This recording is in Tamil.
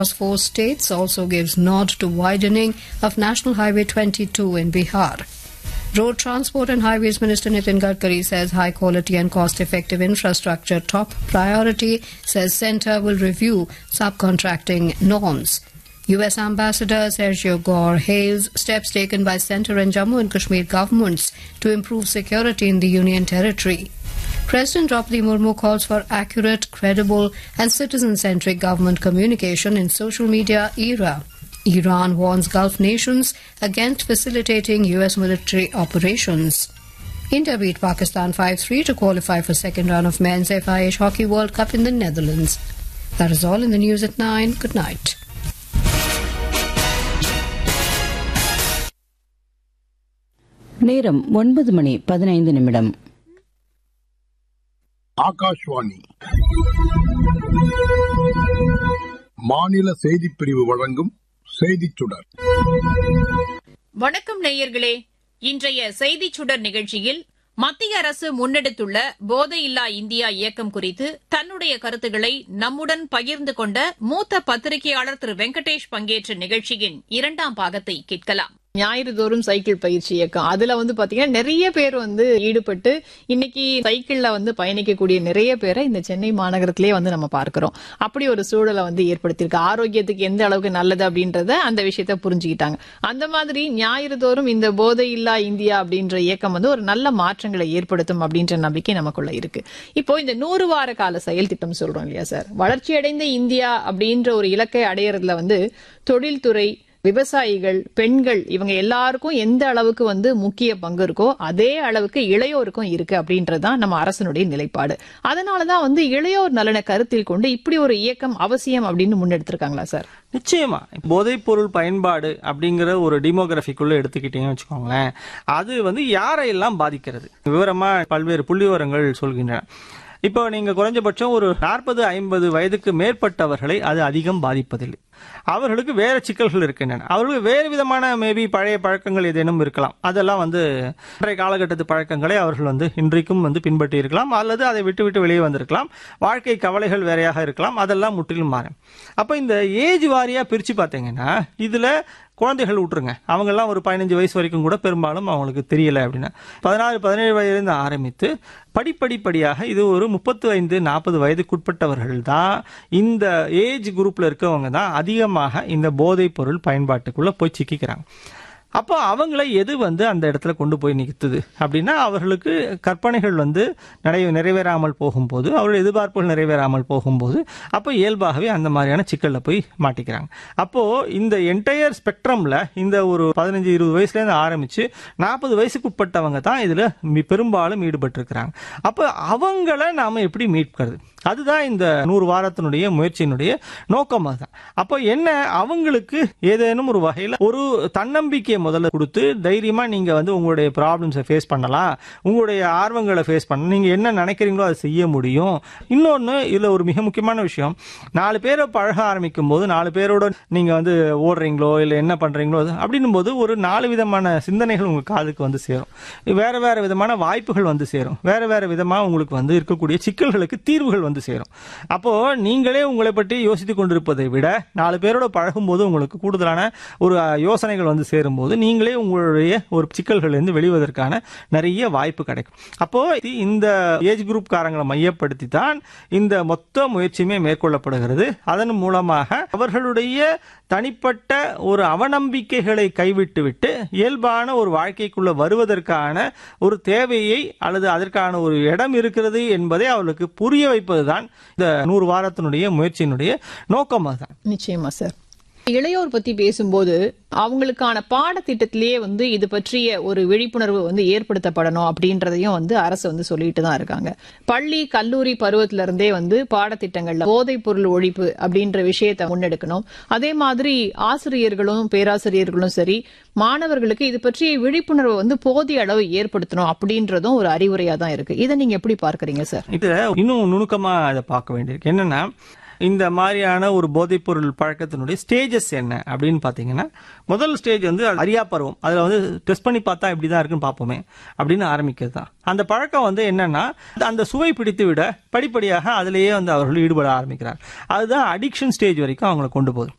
across 4 states also gives nod to widening of National Highway 22 in Bihar. Road Transport and Highways Minister Nitin Gadkari says high quality and cost-effective infrastructure top priority, says Centre will review subcontracting norms. US Ambassador Sergio Gore hails steps taken by Centre and Jammu and Kashmir governments to improve security in the Union Territory. President Draupadi Murmu calls for accurate, credible and citizen-centric government communication in social media era. Iran warns Gulf nations against facilitating US military operations. India beat Pakistan 5-3 to qualify for second round of Men's FIH Hockey World Cup in the Netherlands. That is all in the news at 9. Good night. நேரம் 9:15 ஆகாஷ்வாணி மாநில செய்திப் பிரிவு வழங்கும் செய்திச் சுடர். வணக்கம் நேயர்களே, இன்றைய செய்திச் சுடர் நிகழ்ச்சியில் மத்திய அரசு முன்னெடுத்துள்ள போதையில்லா இந்தியா இயக்கம் குறித்து தன்னுடைய கருத்துக்களை நம்முடன் பகிர்ந்து கொண்ட மூத்த பத்திரிகையாளர் திரு வெங்கடேஷ் பங்கேற்ற நிகழ்ச்சியின் 2ஆம் பாகத்தை கேட்கலாம். ஞாயிறு தோறும் சைக்கிள் பயிற்சி இயக்கம், அதுல பாத்தீங்கன்னா நிறைய பேர் ஈடுபட்டு இன்னைக்கு சைக்கிள்ல பயணிக்கக்கூடிய நிறைய பேரை இந்த சென்னை மாநகரத்திலேயே நம்ம பார்க்கிறோம். அப்படி ஒரு சூழலை ஏற்படுத்தியிருக்கு. ஆரோக்கியத்துக்கு எந்த அளவுக்கு நல்லது அப்படின்றத அந்த விஷயத்த புரிஞ்சுக்கிட்டாங்க. அந்த மாதிரி ஞாயிறு தோறும் இந்த போதையில்லா இந்தியா அப்படின்ற இயக்கம் ஒரு நல்ல மாற்றங்களை ஏற்படுத்தும் அப்படின்ற நம்பிக்கை நமக்குள்ள இருக்கு. இப்போ இந்த 100 வார கால செயல் திட்டம் சொல்றோம் இல்லையா சார், வளர்ச்சியடைந்த இந்தியா அப்படின்ற ஒரு இலக்கை அடையறதுல தொழில்துறை, விவசாயிகள், பெண்கள் இவங்க எல்லாருக்கும் எந்த அளவுக்கு முக்கிய பங்கு இருக்கோ அதே அளவுக்கு இளையோருக்கும் இருக்கு அப்படின்றதுதான் நம்ம அரசனுடைய நிலைப்பாடு. அதனாலதான் இளையோர் நலனை கருத்தில் கொண்டு இப்படி ஒரு இயக்கம் அவசியம் அப்படின்னு முன்னெடுத்திருக்காங்களா சார்? நிச்சயமா. போதைப் பொருள் பயன்பாடு அப்படிங்கிற ஒரு டெமோகிராபிக்குள்ள எடுத்துக்கிட்டீங்கன்னு வச்சுக்கோங்களேன், அது யாரையெல்லாம் பாதிக்கிறது விவரமா பல்வேறு புள்ளி விவரங்கள் சொல்கின்றன. இப்போ நீங்க குறைஞ்சபட்சம் ஒரு 40-50 வயதுக்கு மேற்பட்டவர்களை அது அதிகம் பாதிப்பதில்லை. அவர்களுக்கு வேற சிக்கல்கள் இருக்கின்றன. அவர்களுக்கு வேறு விதமான மேபி பழைய பழக்கங்கள் ஏதேனும் இருக்கலாம். அதெல்லாம் இன்றைய காலகட்டத்து பழக்கங்களை அவர்கள் இன்றைக்கும் பின்பற்றி இருக்கலாம், அல்லது அதை விட்டு வெளியே வந்திருக்கலாம். வாழ்க்கை கவலைகள் வேறையாக இருக்கலாம். அதெல்லாம் முற்றிலும் மாறும். அப்ப இந்த ஏஜ் வாரியா பிரிச்சு பார்த்தீங்கன்னா இதுல குழந்தைகள் விட்டுருங்க, அவங்க எல்லாம் ஒரு 15 வயசு வரைக்கும் கூட பெரும்பாலும் அவங்களுக்கு தெரியல அப்படின்னா 16-17 வயதிலிருந்து ஆரம்பித்து படிப்படியாக இது ஒரு 35-40 வயதுக்குட்பட்டவர்கள் தான் இந்த ஏஜ் குரூப்ல இருக்கவங்க தான் அதிகமாக இந்த போதைப் பொருள் பயன்பாட்டுக்குள்ள போய் சிக்கிக்கிறாங்க. அப்போ அவங்களை எது அந்த இடத்துல கொண்டு போய் நிறுத்துது அப்படின்னா, அவர்களுக்கு கற்பனைகள் நிறைவேறாமல் போகும்போது, அவருடைய எதிர்பார்ப்புகள் நிறைவேறாமல் போகும்போது அப்போ இயல்பாகவே அந்த மாதிரியான சிக்கல்ல போய் மாட்டிக்கிறாங்க. அப்போ இந்த என்டையர் ஸ்பெக்ட்ரம்ல இந்த ஒரு 15-20 வயசுல இருந்து ஆரம்பிச்சு 40 வயசுக்கு உட்பட்டவங்க தான் இதுல பெரும்பாலும் ஈடுபட்டு இருக்கிறாங்க. அப்போ அவங்கள நாம எப்படி மீட்கிறது, அதுதான் இந்த 100 வாரத்தினுடைய முயற்சியினுடைய நோக்கம். அதுதான். அப்போ என்ன, அவங்களுக்கு ஏதேனும் ஒரு வகையில் ஒரு தன்னம்பிக்கையை முதல்ல கொடுத்து தைரியமா நீங்க உங்களுடைய ப்ராப்ளம்ஸை ஃபேஸ் பண்ணலாம், உங்களுடைய ஆர்வங்களை ஃபேஸ் பண்ணலாம், நீங்க என்ன நினைக்கிறீங்களோ அதை செய்ய முடியும். இன்னொன்னு இதுல ஒரு மிக முக்கியமான விஷயம், 4 பேரை பழக ஆரம்பிக்கும் போது 4 பேரோட நீங்க ஓடுறீங்களோ இல்ல என்ன பண்றீங்களோ அப்படின்னும் போது ஒரு 4 விதமான சிந்தனைகள் உங்க காதுக்கு சேரும். வேற வேற விதமான வாய்ப்புகள் சேரும். வேற வேற விதமா உங்களுக்கு இருக்கக்கூடிய சிக்கல்களுக்கு தீர்வுகள் சேரும். அப்போ நீங்களே உங்களை பற்றி யோசித்துக் கொண்டிருப்பதை விட 4 பேரோட பழகும் போது உங்களுக்கு கூடுதலான ஒரு யோசனைகள் சேரும் போது நீங்களே உங்களுடைய ஒரு சிக்கல்கள் இருந்து வெளிவதற்கான நிறைய வாய்ப்பு கிடைக்கும். அப்போ இந்த ஏஜ் குரூப் காரங்களை மையப்படுத்தி தான் இந்த மொத்த முயற்சியுமே மேற்கொள்ளப்படுகிறது. அதன் மூலமாக அவர்களுடைய தனிப்பட்ட ஒரு அவநம்பிக்கைகளை கைவிட்டுவிட்டு இயல்பான ஒரு வாழ்க்கைக்குள்ள வருவதற்கான ஒரு தேவையை அல்லது அதற்கான ஒரு இடம் இருக்கிறது என்பதை அவர்களுக்கு புரிய வைப்பதுதான் இந்த 100 வாரத்தினுடைய முயற்சியினுடைய நோக்கம். அதுதான். நிச்சயமா சார். இளையோர் பத்தி பேசும்போது அவங்களுக்கான பாடத்திட்டத்திலேயே இது பற்றிய ஒரு விழிப்புணர்வு ஏற்படுத்தப்படணும் அப்படின்றதையும் அரசு சொல்லிட்டு தான் இருக்காங்க. பள்ளி கல்லூரி பருவத்தில இருந்தே பாடத்திட்டங்கள்ல போதைப் பொருள் ஒழிப்பு அப்படின்ற விஷயத்தை முன்னெடுக்கணும். அதே மாதிரி ஆசிரியர்களும் பேராசிரியர்களும் சரி, மாணவர்களுக்கு இது பற்றிய விழிப்புணர்வு போதிய அளவு ஏற்படுத்தணும் அப்படின்றதும் ஒரு அறிவுரையா தான் இருக்கு. இதை நீங்க எப்படி பார்க்கறீங்க சார்? இதுல இன்னும் நுணுக்கமா இதை பார்க்க வேண்டியிருக்கு. என்னன்னா, இந்த மாதிரியான ஒரு போதைப்பொருள் பழக்கத்தினுடைய ஸ்டேஜஸ் என்ன அப்படின்னு பார்த்தீங்கன்னா, முதல் ஸ்டேஜ் வந்து அறியா பருவம். அதில் வந்து டெஸ்ட் பண்ணி பார்த்தா இப்படிதான் இருக்குன்னு பார்ப்போமே அப்படின்னு ஆரம்பிக்கிறது தான். அந்த பழக்கம் வந்து என்னன்னா, அந்த சுவை பிடித்து விட படிப்படியாக அதிலேயே வந்து அவர்கள் ஈடுபட ஆரம்பிக்கிறார். அதுதான் அடிக்ஷன் ஸ்டேஜ் வரைக்கும் அவங்களை கொண்டு போகுது.